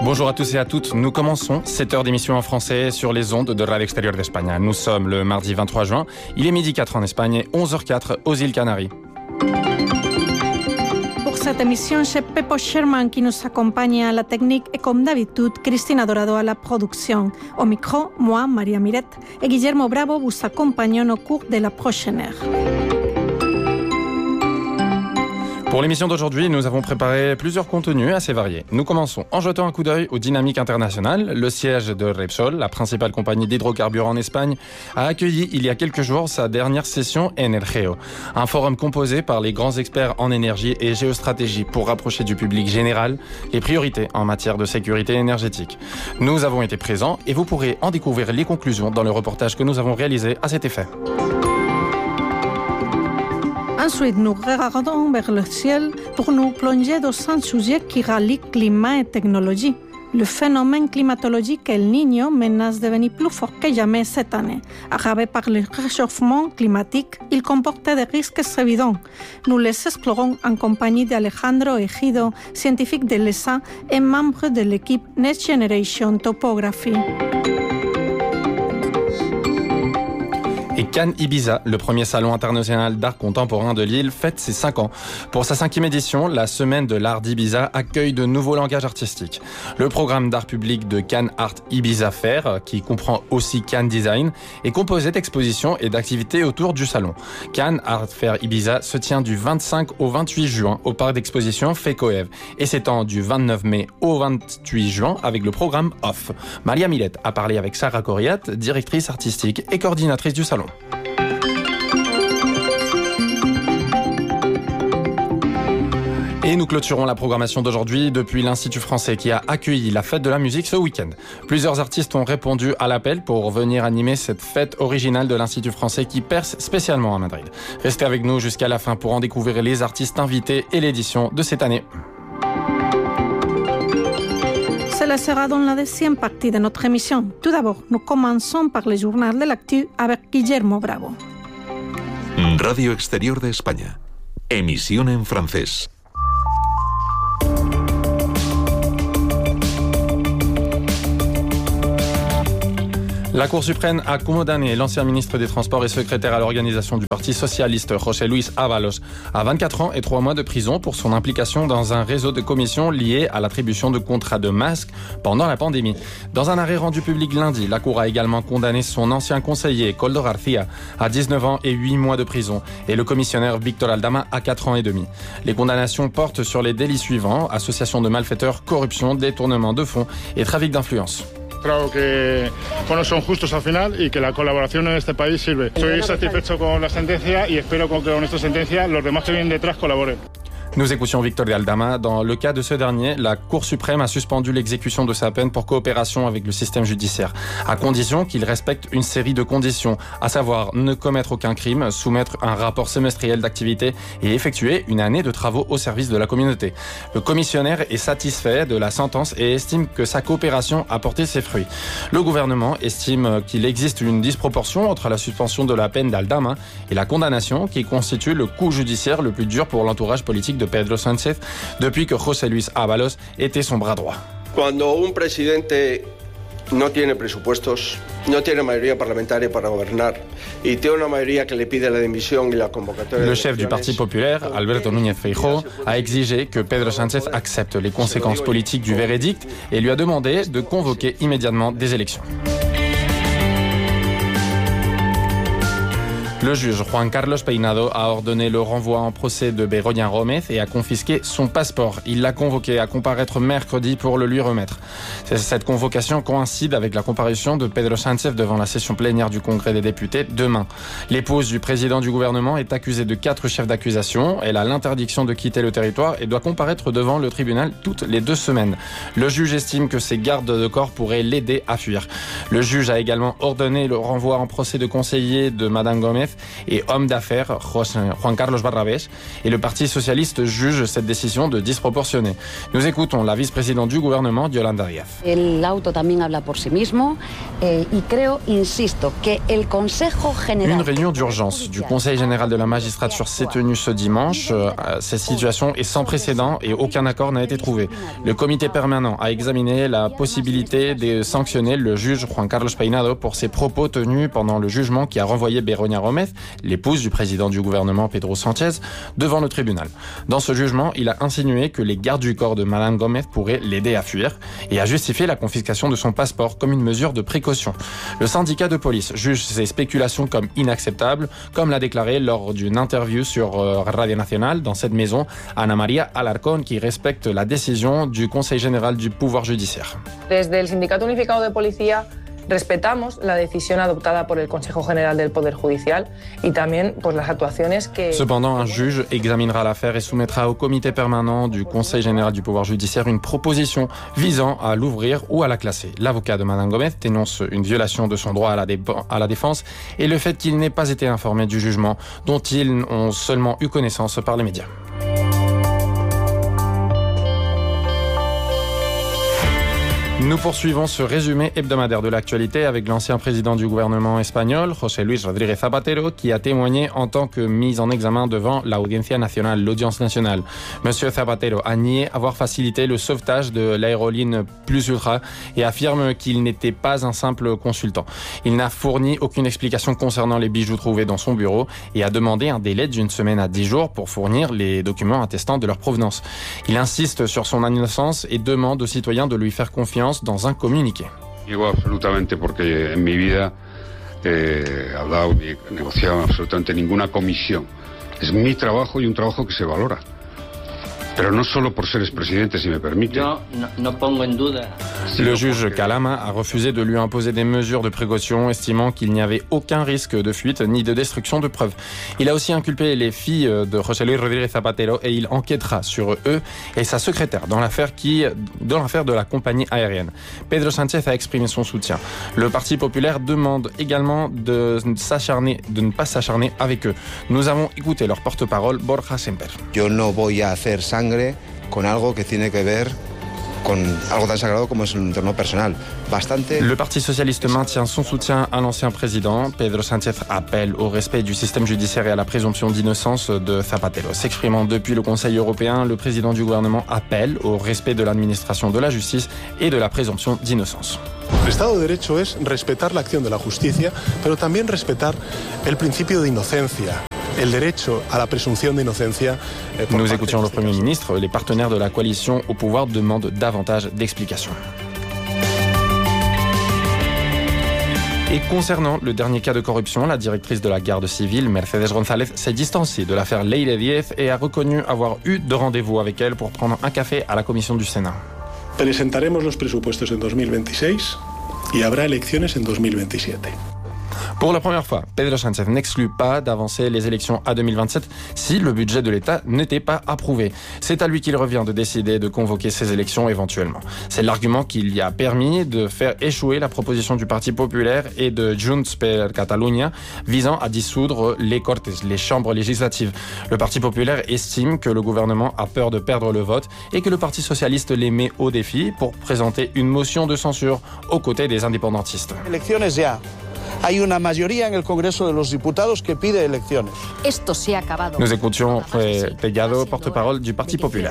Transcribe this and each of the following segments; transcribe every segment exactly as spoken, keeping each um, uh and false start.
Bonjour à tous et à toutes, nous commençons cette heure d'émission en français sur les ondes de Radio Extérieure d'Espagne. Nous sommes le mardi vingt-trois juin, il est midi quatre en Espagne et onze heures quatre aux îles Canaries. Pour cette émission, c'est Pepo Sherman qui nous accompagne à la technique et comme d'habitude, Cristina Dorado à la production. Au micro, moi, Maria Mirette, et Guillermo Bravo vous accompagnent au cours de la prochaine heure. Pour l'émission d'aujourd'hui, nous avons préparé plusieurs contenus assez variés. Nous commençons en jetant un coup d'œil aux dynamiques internationales. Le siège de Repsol, la principale compagnie d'hydrocarbures en Espagne, a accueilli il y a quelques jours sa dernière session Energeo, un forum composé par les grands experts en énergie et géostratégie pour rapprocher du public général les priorités en matière de sécurité énergétique. Nous avons été présents et vous pourrez en découvrir les conclusions dans le reportage que nous avons réalisé à cet effet. Ensuite, nous regardons vers le ciel pour nous plonger dans un sujet qui rallie climat et technologie. Le phénomène climatologique El Niño menace de devenir plus fort que jamais cette année. Aggravé par le réchauffement climatique, il comporte des risques évidents. Nous les explorons en compagnie d'Alejandro Ejido, scientifique de l'E S A et membre de l'équipe Next Generation Topography. Et Cannes Ibiza, le premier salon international d'art contemporain de l'île, fête ses cinq ans. Pour sa cinquième édition, la Semaine de l'Art d'Ibiza accueille de nouveaux langages artistiques. Le programme d'art public de Cannes Art Ibiza Fair, qui comprend aussi Cannes Design, est composé d'expositions et d'activités autour du salon. Cannes Art Fair Ibiza se tient du vingt-cinq au vingt-huit juin au parc d'exposition Fekoev et s'étend du vingt-neuf mai au vingt-huit juin avec le programme Off. Maria Millet a parlé avec Sarah Coriat, directrice artistique et coordinatrice du salon. Et nous clôturons la programmation d'aujourd'hui depuis l'Institut français qui a accueilli la fête de la musique ce week-end. Plusieurs artistes ont répondu à l'appel pour venir animer cette fête originale de l'Institut français qui perce spécialement à Madrid. Restez avec nous jusqu'à la fin pour en découvrir les artistes invités et l'édition de cette année. Cela sera dans la deuxième partie de notre émission. Tout d'abord, nous commençons par le journal de l'actu avec Guillermo Bravo. Radio Exterior de España. Emisión en francés. La Cour suprême a condamné l'ancien ministre des Transports et secrétaire à l'organisation du Parti socialiste José Luis Ábalos à vingt-quatre ans et trois mois de prison pour son implication dans un réseau de commissions liées à l'attribution de contrats de masques pendant la pandémie. Dans un arrêt rendu public lundi, la Cour a également condamné son ancien conseiller Koldo García à dix-neuf ans et huit mois de prison et le commissionnaire Víctor Aldama à quatre ans et demi. Les condamnations portent sur les délits suivants: association de malfaiteurs, corruption, détournement de fonds et trafic d'influence. Creo que bueno, son justos al final y que la colaboración en este país sirve. Estoy satisfecho con la sentencia y espero que con esta sentencia los demás que vienen detrás colaboren. Nous écoutions Victor de Aldama. Dans le cas de ce dernier, la Cour suprême a suspendu l'exécution de sa peine pour coopération avec le système judiciaire, à condition qu'il respecte une série de conditions, à savoir ne commettre aucun crime, soumettre un rapport semestriel d'activité et effectuer une année de travaux au service de la communauté. Le commissionnaire est satisfait de la sentence et estime que sa coopération a porté ses fruits. Le gouvernement estime qu'il existe une disproportion entre la suspension de la peine d'Aldama et la condamnation qui constitue le coup judiciaire le plus dur pour l'entourage politique de Pedro Sánchez depuis que José Luis Ábalos était son bras droit. Cuando un presidente no tiene presupuestos, no tiene mayoría parlamentaria para gobernar y tiene una mayoría que le pide la dimisión y la convocatoria. Le chef du Parti populaire, Alberto Núñez Feijóo, a exigé que Pedro Sánchez accepte les conséquences politiques du verdict et lui a demandé de convoquer immédiatement des élections. Le juge Juan Carlos Peinado a ordonné le renvoi en procès de Begoña Gómez et a confisqué son passeport. Il l'a convoqué à comparaître mercredi pour le lui remettre. Cette convocation coïncide avec la comparution de Pedro Sánchez devant la session plénière du Congrès des députés demain. L'épouse du président du gouvernement est accusée de quatre chefs d'accusation. Elle a l'interdiction de quitter le territoire et doit comparaître devant le tribunal toutes les deux semaines. Le juge estime que ses gardes de corps pourraient l'aider à fuir. Le juge a également ordonné le renvoi en procès de conseiller de Madame Gómez Gomez et homme d'affaires Juan Carlos Barrabés. Et le Parti socialiste juge cette décision de disproportionnée. Nous écoutons la vice-présidente du gouvernement, Yolanda Díaz. El auto también habla por sí mismo eh, y creo, insisto, que el Consejo General... Une réunion d'urgence du Conseil général de la magistrature s'est tenue ce dimanche. Cette situation est sans précédent et aucun accord n'a été trouvé. Le comité permanent a examiné la possibilité de sanctionner le juge Juan Carlos Peinado pour ses propos tenus pendant le jugement qui a renvoyé Begoña Gómez, l'épouse du président du gouvernement Pedro Sánchez, devant le tribunal. Dans ce jugement, il a insinué que les gardes du corps de Madame Gómez pourraient l'aider à fuir et a justifié la confiscation de son passeport comme une mesure de précaution. Le syndicat de police juge ces spéculations comme inacceptables, comme l'a déclaré lors d'une interview sur Radio Nacional dans cette maison Ana María Alarcón, qui respecte la décision du Conseil général du pouvoir judiciaire. Desde el Sindicato Unificado de Policía respetamos la decisión adoptada por el Consejo General del Poder Judicial y también pues, las actuaciones que... Cependant, un juge examinera l'affaire et soumettra au comité permanent du Conseil général du pouvoir judiciaire une proposition visant à l'ouvrir ou à la classer. L'avocat de Madame Gómez dénonce une violation de son droit à la, dé- à la défense et le fait qu'il n'ait pas été informé du jugement dont ils ont seulement eu connaissance par les médias. Nous poursuivons ce résumé hebdomadaire de l'actualité avec l'ancien président du gouvernement espagnol, José Luis Rodríguez Zapatero, qui a témoigné en tant que mis en examen devant l'Audiencia Nacional, l'audience nationale. Monsieur Zapatero a nié avoir facilité le sauvetage de l'aéroline Plus Ultra et affirme qu'il n'était pas un simple consultant. Il n'a fourni aucune explication concernant les bijoux trouvés dans son bureau et a demandé un délai d'une semaine à dix jours pour fournir les documents attestant de leur provenance. Il insiste sur son innocence et demande aux citoyens de lui faire confiance dans un communiqué. Niego absolutamente porque en mi vida he hablado ni negociado absolutamente ninguna comisión. Es mi trabajo y un trabajo que se valora. Pero no solo por ser expresidente, si me permite. Yo no, no pongo en duda. Le juge Calama a refusé de lui imposer des mesures de précaution, estimant qu'il n'y avait aucun risque de fuite ni de destruction de preuves. Il a aussi inculpé les filles de José Luis Rodríguez Zapatero et il enquêtera sur eux et sa secrétaire dans l'affaire qui, dans l'affaire de la compagnie aérienne. Pedro Sánchez a exprimé son soutien. Le Parti populaire demande également de s'acharner, de ne pas s'acharner avec eux. Nous avons écouté leur porte-parole, Borja Semper. Yo no voy a hacer sangre con algo que tiene que ver con algo tan sagrado como es el entorno personal. Bastante... Le Parti socialiste maintient son soutien à l'ancien président. Pedro Sánchez appelle au respect du système judiciaire et à la présomption d'innocence de Zapatero. S'exprimant depuis le Conseil européen, le président du gouvernement appelle au respect de l'administration de la justice et de la présomption d'innocence. El Estado de Derecho es respetar la acción de la justicia, pero también respetar el principio de inocencia. El derecho a la presunción de inocencia. Eh, Nous écoutions le Premier ministre. Les partenaires de la coalition au pouvoir demandent davantage d'explications. Et concernant le dernier cas de corruption, la directrice de la garde civile, Mercedes González, s'est distancée de l'affaire Leire Díez et a reconnu avoir eu de rendez-vous avec elle pour prendre un café à la commission du Sénat. Presentaremos los presupuestos en dos mil veintiséis y habrá elecciones en dos mil veintisiete. Pour la première fois, Pedro Sánchez n'exclut pas d'avancer les élections à deux mille vingt-sept si le budget de l'État n'était pas approuvé. C'est à lui qu'il revient de décider de convoquer ces élections éventuellement. C'est l'argument qui lui a permis de faire échouer la proposition du Parti populaire et de Junts per Catalunya visant à dissoudre les Cortes, les chambres législatives. Le Parti populaire estime que le gouvernement a peur de perdre le vote et que le Parti socialiste les met au défi pour présenter une motion de censure aux côtés des indépendantistes. Elecciones ya. Hay una mayoría en el Congreso de los Diputados que pide elecciones. Esto se ha acabado. Nous écoutions Tellado, porte-parole du Parti populaire.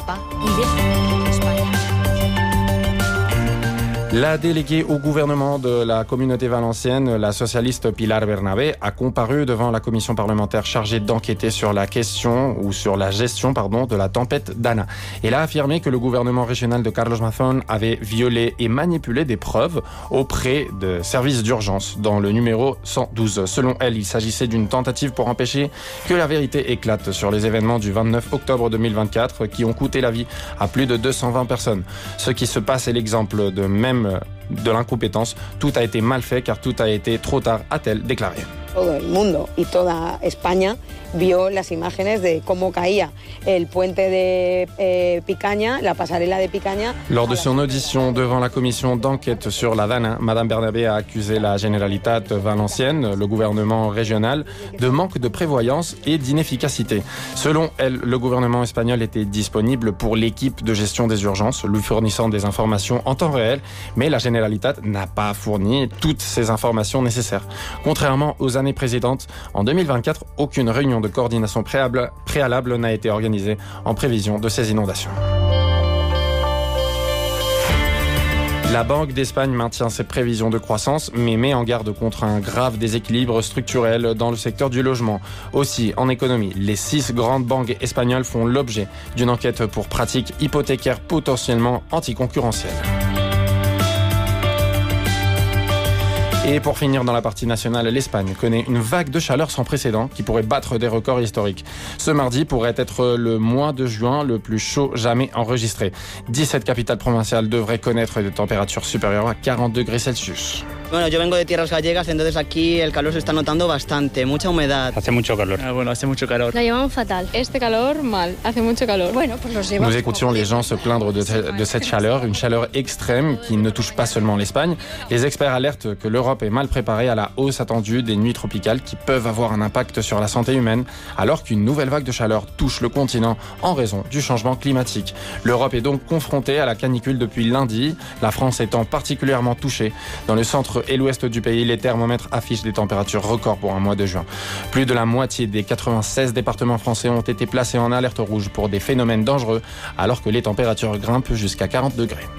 La déléguée au gouvernement de la communauté valencienne, la socialiste Pilar Bernabé, a comparu devant la commission parlementaire chargée d'enquêter sur la question ou sur la gestion pardon, de la tempête Dana. Elle a affirmé que le gouvernement régional de Carlos Mazón avait violé et manipulé des preuves auprès de services d'urgence dans le numéro cent douze. Selon elle, il s'agissait d'une tentative pour empêcher que la vérité éclate sur les événements du vingt-neuf octobre deux mille vingt-quatre qui ont coûté la vie à plus de deux cent vingt personnes. Ce qui se passe est l'exemple de même de l'incompétence. Tout a été mal fait car tout a été trop tard, a-t-elle déclaré. Todo el mundo y toda España vio las imágenes de cómo caía el puente de eh, Picaña, la pasarela de Picaña. Lors de son audition devant la commission d'enquête sur la Dana, Madame Bernabé a accusé la Generalitat Valencienne, le gouvernement régional, de manque de prévoyance et d'inefficacité. Selon elle, le gouvernement espagnol était disponible pour l'équipe de gestion des urgences, lui fournissant des informations en temps réel, mais la Generalitat n'a pas fourni toutes ces informations nécessaires. Contrairement aux années précédentes, en deux mille vingt-quatre, aucune réunion de coordination préalable, préalable n'a été organisée en prévision de ces inondations. La Banque d'Espagne maintient ses prévisions de croissance, mais met en garde contre un grave déséquilibre structurel dans le secteur du logement. Aussi, en économie, les six grandes banques espagnoles font l'objet d'une enquête pour pratiques hypothécaires potentiellement anticoncurrentielles. Et pour finir dans la partie nationale, l'Espagne connaît une vague de chaleur sans précédent qui pourrait battre des records historiques. Ce mardi pourrait être le mois de juin le plus chaud jamais enregistré. dix-sept capitales provinciales devraient connaître des températures supérieures à quarante degrés Celsius. Bueno, yo vengo de tierras gallegas, entonces aquí el calor se está notando bastante, mucha humedad. Hace mucho calor. Ah, bueno, hace mucho calor. La llevamos fatal. Este calor, mal. Hace mucho calor. Bueno, pues los llevamos. Nous écoutions les gens se plaindre de, de cette chaleur, une chaleur extrême qui ne touche pas seulement l'Espagne. Les experts alertent que l'Europe est mal préparée à la hausse attendue des nuits tropicales qui peuvent avoir un impact sur la santé humaine, alors qu'une nouvelle vague de chaleur touche le continent en raison du changement climatique. L'Europe est donc confrontée à la canicule depuis lundi, la France étant particulièrement touchée. Dans le centre et l'ouest du pays, les thermomètres affichent des températures records pour un mois de juin. Plus de la moitié des quatre-vingt-seize départements français ont été placés en alerte rouge pour des phénomènes dangereux, alors que les températures grimpent jusqu'à quarante degrés.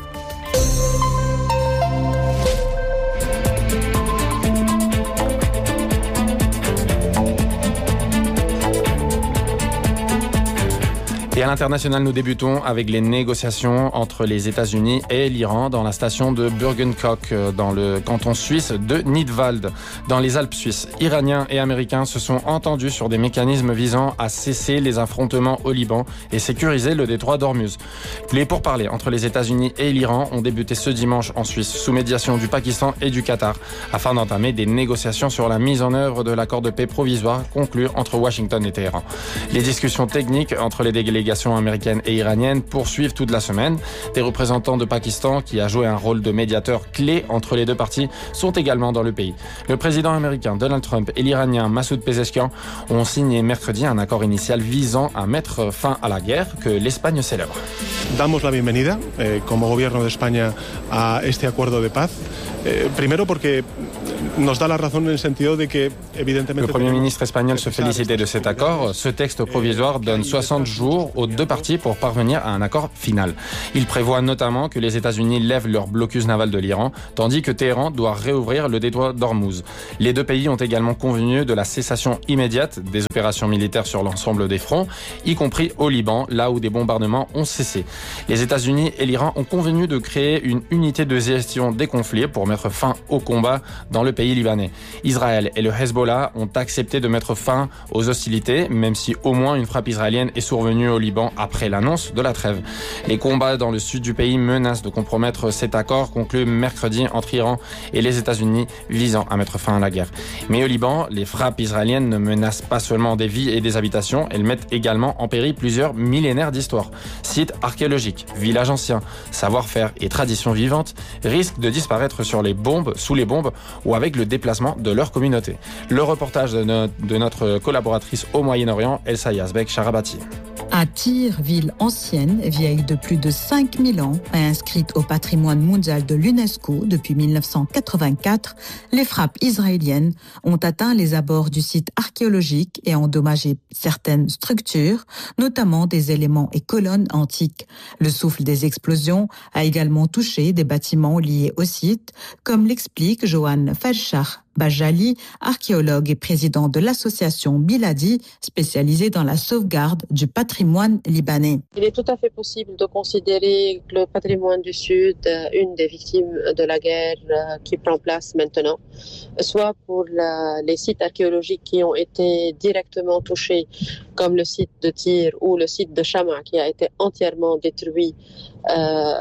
Et à l'international, nous débutons avec les négociations entre les États-Unis et l'Iran dans la station de Burgenkoch, dans le canton suisse de Nidwald, dans les Alpes suisses. Iraniens et Américains se sont entendus sur des mécanismes visant à cesser les affrontements au Liban et sécuriser le détroit d'Ormuz. Les pourparlers entre les États-Unis et l'Iran ont débuté ce dimanche en Suisse, sous médiation du Pakistan et du Qatar, afin d'entamer des négociations sur la mise en œuvre de l'accord de paix provisoire conclu entre Washington et Téhéran. Les discussions techniques entre les délégations américaines et iraniennes poursuivent toute la semaine. Des représentants de Pakistan, qui a joué un rôle de médiateur clé entre les deux parties, sont également dans le pays. Le président américain Donald Trump et l'Iranien Massoud Pezeshkian ont signé mercredi un accord initial visant à mettre fin à la guerre que l'Espagne célèbre. Damos la bienvenida eh, como gobierno de España a este acuerdo de paz. Eh, primero porque nos da la razón en el sentido de que evidentemente. Le Premier ministre espagnol se félicitait de cet accord. Ce texte provisoire donne soixante jours aux deux parties pour parvenir à un accord final. Il prévoit notamment que les États-Unis lèvent leur blocus naval de l'Iran, tandis que Téhéran doit réouvrir le détroit d'Ormuz. Les deux pays ont également convenu de la cessation immédiate des opérations militaires sur l'ensemble des fronts, y compris au Liban, là où des bombardements ont cessé. Les États-Unis et l'Iran ont convenu de créer une unité de gestion des conflits pour mettre fin au combat dans le pays libanais. Israël et le Hezbollah ont accepté de mettre fin aux hostilités, même si au moins une frappe israélienne est survenue au Liban après l'annonce de la trêve. Les combats dans le sud du pays menacent de compromettre cet accord conclu mercredi entre Iran et les États-Unis visant à mettre fin à la guerre. Mais au Liban, les frappes israéliennes ne menacent pas seulement des vies et des habitations, elles mettent également en péril plusieurs millénaires d'histoire. Sites archéologiques, villages anciens, savoir-faire et traditions vivantes risquent de disparaître sur les bombes, sous les bombes ou avec le déplacement de leur communauté. Le reportage de, no- de notre collaboratrice au Moyen-Orient, Elsa Yazbek Charabati. À Tyr, ville ancienne, vieille de plus de cinq mille ans, et inscrite au patrimoine mondial de l'UNESCO depuis mille neuf cent quatre-vingt-quatre, les frappes israéliennes ont atteint les abords du site archéologique et endommagé certaines structures, notamment des éléments et colonnes antiques. Le souffle des explosions a également touché des bâtiments liés au site, comme l'explique Johan Felshach Bajali, archéologue et président de l'association Biladi, spécialisée dans la sauvegarde du patrimoine libanais. Il est tout à fait possible de considérer le patrimoine du Sud une des victimes de la guerre qui prend place maintenant, soit pour la, les sites archéologiques qui ont été directement touchés, comme le site de Tyr ou le site de Chama qui a été entièrement détruit euh,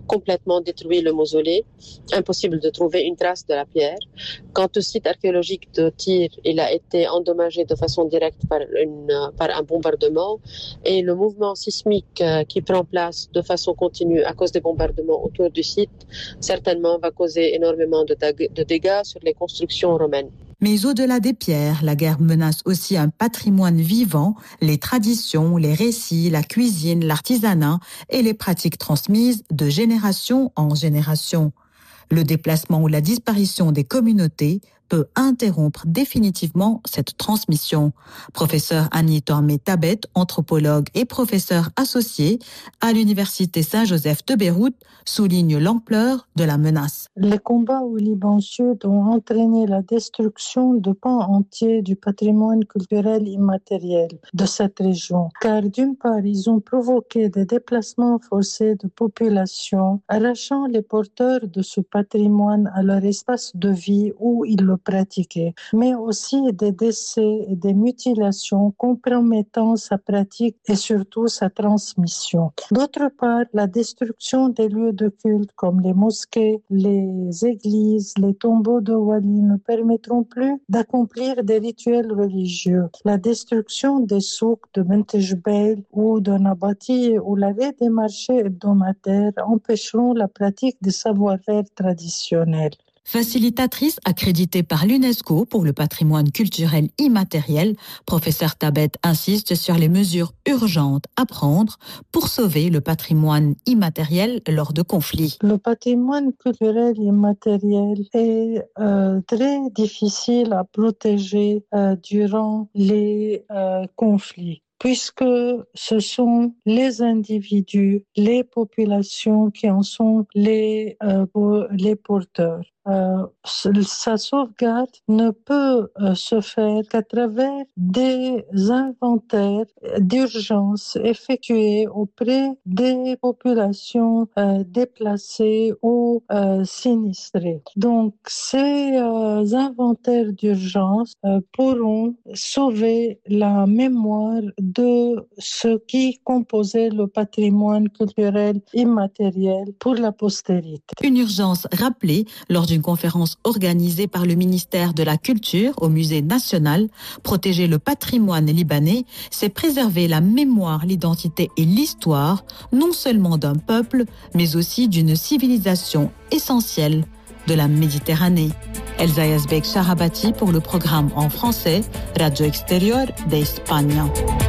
complètement détruit le mausolée. Impossible de trouver une trace de la pierre. Quant au site archéologique de Tyr, il a été endommagé de façon directe par, une, par un bombardement et le mouvement sismique qui prend place de façon continue à cause des bombardements autour du site certainement va causer énormément de, de dégâts sur les constructions romaines. Mais au-delà des pierres, la guerre menace aussi un patrimoine vivant, les traditions, les récits, la cuisine, l'artisanat et les pratiques transmises de génération en génération. Le déplacement ou la disparition des communautés peut interrompre définitivement cette transmission. Professeur Annie Tormé-Tabet, anthropologue et professeur associé à l'Université Saint-Joseph de Beyrouth, souligne l'ampleur de la menace. Les combats au Liban Sud ont entraîné la destruction de pans entiers du patrimoine culturel immatériel de cette région. Car d'une part, ils ont provoqué des déplacements forcés de population, arrachant les porteurs de ce patrimoine à leur espace de vie où ils le pratiquaient, mais aussi des décès et des mutilations compromettant sa pratique et surtout sa transmission. D'autre part, la destruction des lieux de culte comme les mosquées, les églises, les tombeaux de wali ne permettront plus d'accomplir des rituels religieux. La destruction des souks de Bentejbel ou de Nabati ou l'arrêt des marchés hebdomadaires empêcheront la pratique des savoir-faire traditionnels. Facilitatrice accréditée par l'UNESCO pour le patrimoine culturel immatériel, professeur Tabet insiste sur les mesures urgentes à prendre pour sauver le patrimoine immatériel lors de conflits. Le patrimoine culturel immatériel est euh, très difficile à protéger euh, durant les euh, conflits, puisque ce sont les individus, les populations qui en sont les, euh, les porteurs. Euh, sa sauvegarde ne peut euh, se faire qu'à travers des inventaires d'urgence effectués auprès des populations euh, déplacées ou euh, sinistrées. Donc, ces euh, inventaires d'urgence euh, pourront sauver la mémoire de ce qui composait le patrimoine culturel immatériel pour la postérité. Une urgence rappelée lors du une conférence organisée par le ministère de la Culture au Musée national. Protéger le patrimoine libanais, c'est préserver la mémoire, l'identité et l'histoire, non seulement d'un peuple, mais aussi d'une civilisation essentielle de la Méditerranée. Elsa Yazbek Charabati pour le programme en français, Radio Exterior de España.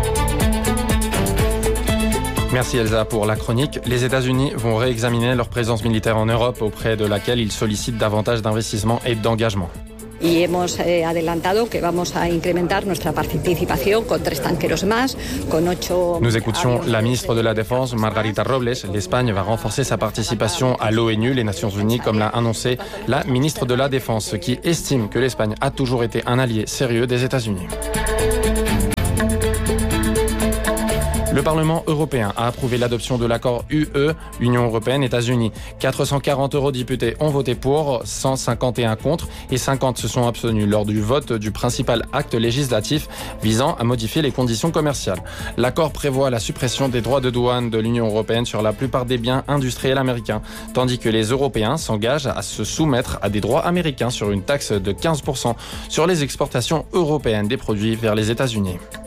Merci Elsa pour la chronique. Les États-Unis vont réexaminer leur présence militaire en Europe, auprès de laquelle ils sollicitent davantage d'investissement et d'engagement. Y hemos eh, adelantado que vamos a incrementar nuestra participación con tres tanqueros más, con ocho... Nous écoutions la ministre de la Défense, Margarita Robles. L'Espagne va renforcer sa participation à l'ONU, les Nations Unies, comme l'a annoncé la ministre de la Défense, qui estime que l'Espagne a toujours été un allié sérieux des États-Unis. Le Parlement européen a approuvé l'adoption de l'accord U E, Union européenne-États-Unis. quatre cent quarante eurodéputés ont voté pour, cent cinquante et un contre et cinquante se sont abstenus lors du vote du principal acte législatif visant à modifier les conditions commerciales. L'accord prévoit la suppression des droits de douane de l'Union européenne sur la plupart des biens industriels américains, tandis que les Européens s'engagent à se soumettre à des droits américains sur une taxe de quinze pour cent sur les exportations européennes des produits vers les États-Unis.